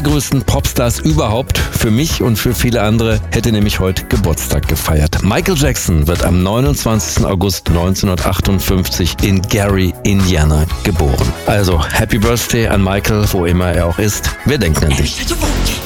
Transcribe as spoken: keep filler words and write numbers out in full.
größten Popstars überhaupt, für mich und für viele andere, hätte nämlich heute Geburtstag gefeiert. Michael Jackson wird am neunundzwanzigsten August neunzehnhundertachtundfünfzig in Gary, Indiana geboren. Also Happy Birthday an Michael, wo immer er auch ist. Wir denken an dich.